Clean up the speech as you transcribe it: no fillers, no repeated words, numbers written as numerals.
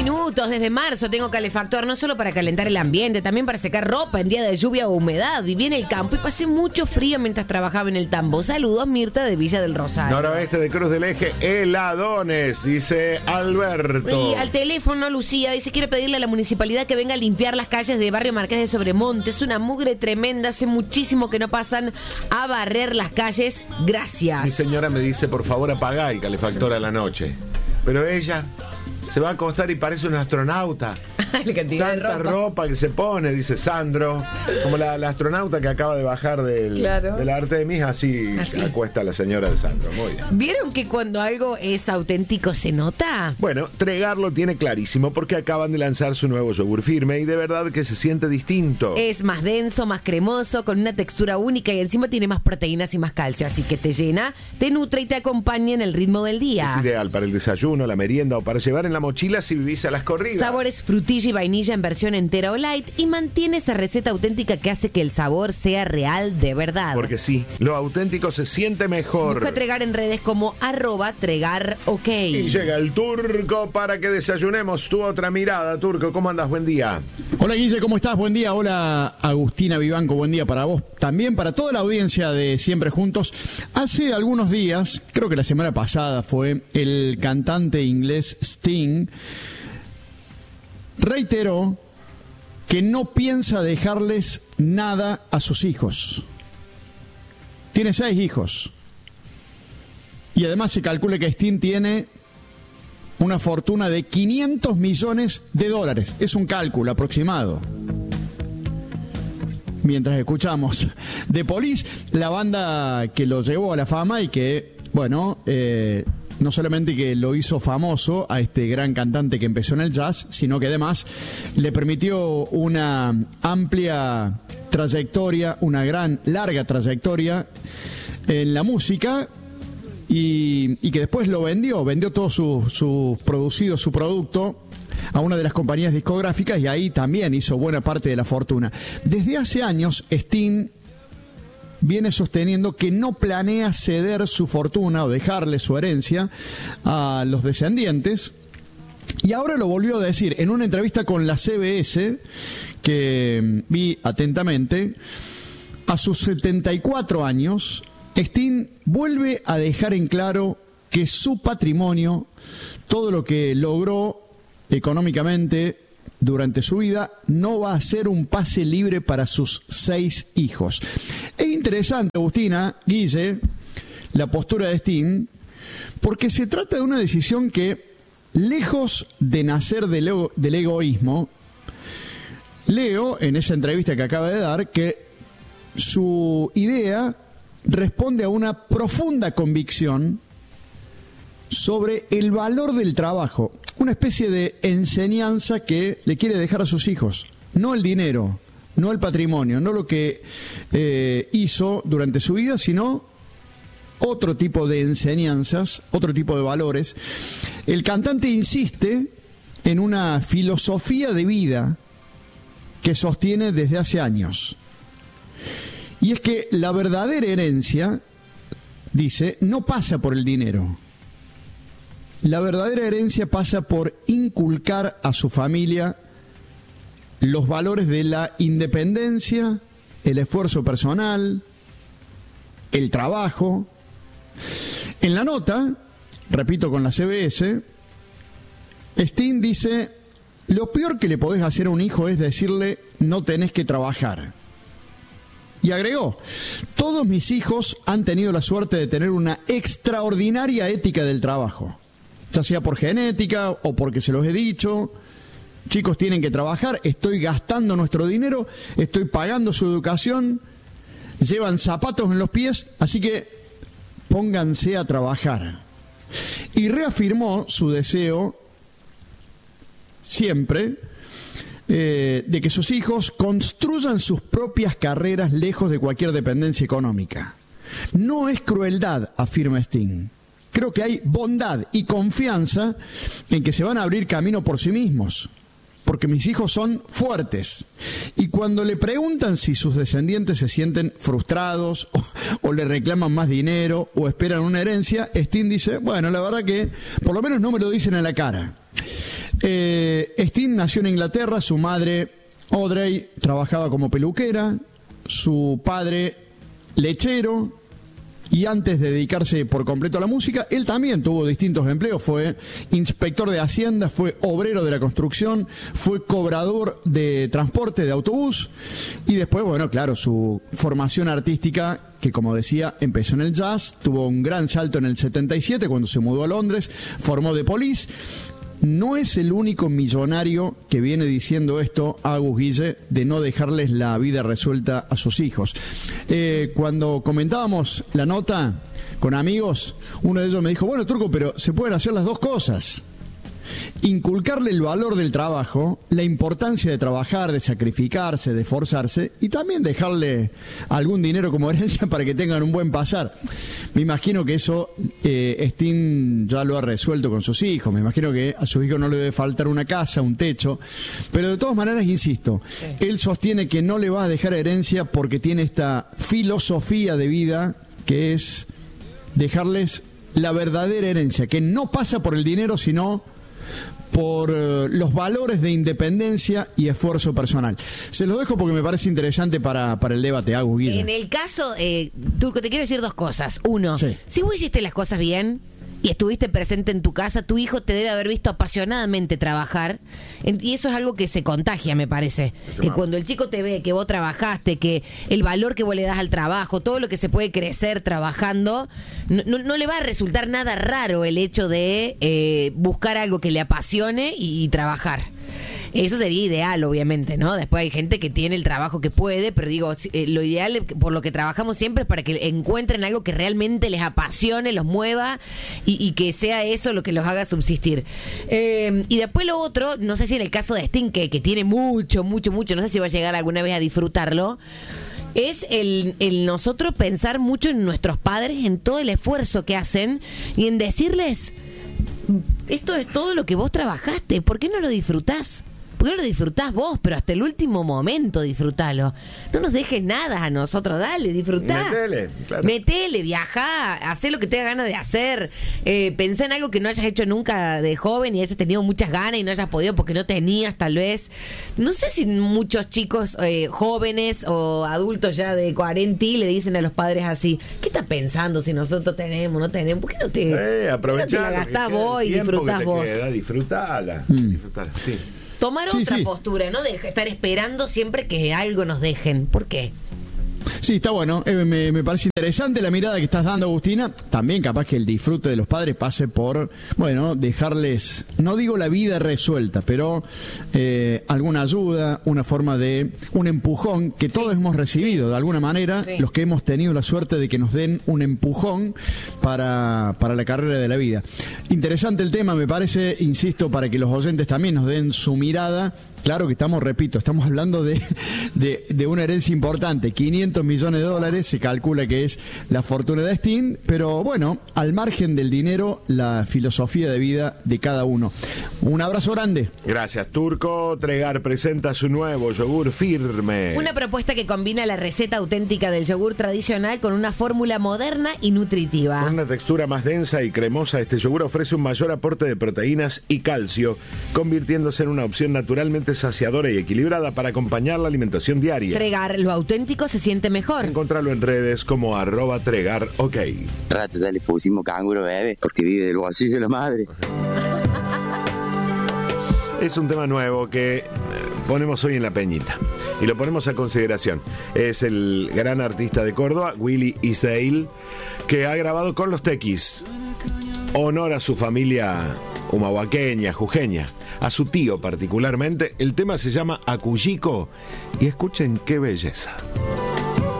minutos. Desde marzo tengo calefactor, no solo para calentar el ambiente, también para secar ropa en día de lluvia o humedad. Viví en el campo y pasé mucho frío mientras trabajaba en el tambo. Saludos, Mirta de Villa del Rosario. Noroeste de Cruz del Eje, heladones, dice Alberto. Y al teléfono, Lucía dice: quiero pedirle a la municipalidad que venga a limpiar las calles de Barrio Marqués de Sobremonte. Es una mugre tremenda, hace muchísimo que no pasan a barrer las calles. Gracias. Mi señora me dice, por favor, apagá el calefactor a la noche. Pero ella se va a acostar y parece un astronauta. La cantidad Tanta de ropa que se pone, dice Sandro. Como la astronauta que acaba de bajar del Artemis, así se acuesta la señora de Sandro. Muy bien. ¿Vieron que cuando algo es auténtico se nota? Bueno, Tregar lo tiene clarísimo porque acaban de lanzar su nuevo yogur firme y de verdad que se siente distinto. Es más denso, más cremoso, con una textura única y encima tiene más proteínas y más calcio. Así que te llena, te nutre y te acompaña en el ritmo del día. Es ideal para el desayuno, la merienda o para llevar en la mochila si vivís a las corridas. Sabores frutilla y vainilla en versión entera o light y mantiene esa receta auténtica que hace que el sabor sea real de verdad. Porque sí, lo auténtico se siente mejor. Busca Tregar en redes como @TregarOK. Y llega el Turco para que desayunemos. Tu otra mirada, Turco. ¿Cómo andas? Buen día. Hola, Guille, ¿cómo estás? Buen día. Hola, Agustina Vivanco. Buen día para vos. También para toda la audiencia de Siempre Juntos. Hace algunos días, creo que la semana pasada fue, el cantante inglés Sting reiteró que no piensa dejarles nada a sus hijos. Tiene 6 hijos. Y además se calcula que Sting tiene una fortuna de $500 millones. Es un cálculo aproximado. Mientras escuchamos The Police, la banda que lo llevó a la fama y que, bueno, no solamente que lo hizo famoso a este gran cantante que empezó en el jazz, sino que además le permitió una amplia trayectoria, una larga trayectoria en la música y que después lo vendió todo su producto a una de las compañías discográficas y ahí también hizo buena parte de la fortuna. Desde hace años, Sting viene sosteniendo que no planea ceder su fortuna o dejarle su herencia a los descendientes. Y ahora lo volvió a decir en una entrevista con la CBS, que vi atentamente. A sus 74 años, Sting vuelve a dejar en claro que su patrimonio, todo lo que logró económicamente durante su vida, no va a ser un pase libre para sus 6 hijos. Es interesante, Agustina, Guille, la postura de Sting, porque se trata de una decisión que, lejos de nacer del egoísmo, leo en esa entrevista que acaba de dar que su idea responde a una profunda convicción sobre el valor del trabajo, una especie de enseñanza que le quiere dejar a sus hijos, no el dinero, no el patrimonio, no lo que hizo durante su vida, sino otro tipo de enseñanzas, otro tipo de valores. El cantante insiste en una filosofía de vida que sostiene desde hace años. Y es que la verdadera herencia, dice, no pasa por el dinero. La verdadera herencia pasa por inculcar a su familia los valores de la independencia, el esfuerzo personal, el trabajo. En la nota, repito con la CBS, Sting dice: lo peor que le podés hacer a un hijo es decirle no tenés que trabajar. Y agregó: todos mis hijos han tenido la suerte de tener una extraordinaria ética del trabajo, ya sea por genética o porque se los he dicho. Chicos, tienen que trabajar, estoy gastando nuestro dinero, estoy pagando su educación, llevan zapatos en los pies, así que pónganse a trabajar. Y reafirmó su deseo siempre de que sus hijos construyan sus propias carreras lejos de cualquier dependencia económica. No es crueldad, afirma Sting. Creo que hay bondad y confianza en que se van a abrir camino por sí mismos, porque mis hijos son fuertes. Y cuando le preguntan si sus descendientes se sienten frustrados o le reclaman más dinero o esperan una herencia, Sting dice: bueno, la verdad que por lo menos no me lo dicen en la cara. Sting nació en Inglaterra, su madre Audrey trabajaba como peluquera, su padre lechero, y antes de dedicarse por completo a la música, él también tuvo distintos empleos. Fue inspector de Hacienda, fue obrero de la construcción, fue cobrador de transporte de autobús, y después, bueno, claro, su formación artística, que como decía, empezó en el jazz, tuvo un gran salto en el 77 cuando se mudó a Londres, formó The Police. No es el único millonario que viene diciendo esto, Agus Guille, de no dejarles la vida resuelta a sus hijos. Cuando comentábamos la nota con amigos, uno de ellos me dijo, bueno, Turco, pero se pueden hacer las dos cosas. Inculcarle el valor del trabajo, la importancia de trabajar, de sacrificarse, de esforzarse, y también dejarle algún dinero como herencia para que tengan un buen pasar. Me imagino que eso Sting ya lo ha resuelto con sus hijos. Me imagino que a sus hijos no le debe faltar una casa, un techo, pero de todas maneras, insisto, él sostiene que no le va a dejar herencia porque tiene esta filosofía de vida que es dejarles la verdadera herencia, que no pasa por el dinero, sino por los valores de independencia y esfuerzo personal. Se los dejo porque me parece interesante para el debate, Agus Guille. En el caso, Turco, te quiero decir dos cosas. Uno, si vos hiciste las cosas bien y estuviste presente en tu casa, tu hijo te debe haber visto apasionadamente trabajar, y eso es algo que se contagia, me parece. Que cuando el chico te ve que vos trabajaste, que el valor que vos le das al trabajo, todo lo que se puede crecer trabajando, no le va a resultar nada raro el hecho de buscar algo que le apasione y trabajar. Eso sería ideal, obviamente, ¿no? Después hay gente que tiene el trabajo que puede, pero digo, lo ideal por lo que trabajamos siempre es para que encuentren algo que realmente les apasione, los mueva y que sea eso lo que los haga subsistir. Y después lo otro, no sé si en el caso de Sting, que tiene mucho, no sé si va a llegar alguna vez a disfrutarlo, es el nosotros pensar mucho en nuestros padres, en todo el esfuerzo que hacen y en decirles, esto es todo lo que vos trabajaste, ¿por qué no lo disfrutás? ¿Por qué no lo disfrutás vos? Pero hasta el último momento disfrutalo. No nos dejes nada a nosotros, dale, disfrutá. Metele, viajá, hacé lo que tengas ganas de hacer. Pensá en algo que no hayas hecho nunca de joven y hayas tenido muchas ganas y no hayas podido porque no tenías, tal vez. No sé si muchos chicos jóvenes o adultos ya de 40 le dicen a los padres así, ¿qué estás pensando si nosotros tenemos, no tenemos? ¿Por qué no te la gastás vos y disfrutás vos? Disfrutala, sí. Tomar otra postura, no estar esperando siempre que algo nos dejen. ¿Por qué? Sí, está bueno. Me parece interesante la mirada que estás dando, Agustina. También capaz que el disfrute de los padres pase por, bueno, dejarles, no digo la vida resuelta, pero alguna ayuda, una forma de, un empujón que todos hemos recibido de alguna manera, los que hemos tenido la suerte de que nos den un empujón para la carrera de la vida. Interesante el tema, me parece, insisto, para que los oyentes también nos den su mirada. Claro que estamos hablando de una herencia importante, $500 millones, se calcula que es la fortuna de Sting, pero bueno, al margen del dinero, la filosofía de vida de cada uno. Un abrazo grande. Gracias, Turco. Tregar presenta su nuevo yogur firme. Una propuesta que combina la receta auténtica del yogur tradicional con una fórmula moderna y nutritiva. Con una textura más densa y cremosa, este yogur ofrece un mayor aporte de proteínas y calcio, convirtiéndose en una opción naturalmente saciadora y equilibrada para acompañar la alimentación diaria. Tregar, lo auténtico se siente mejor. Encontrarlo en redes como @tregar, ok. Rato ya le pusimos canguro bebé porque vive del bolsillo de la madre. Es un tema nuevo que ponemos hoy en La Peñita y lo ponemos a consideración. Es el gran artista de Córdoba, Willy Isail, que ha grabado con los Tequis. Honor a su familia humahuaqueña, jujeña, a su tío particularmente. El tema se llama Acuyico y escuchen qué belleza.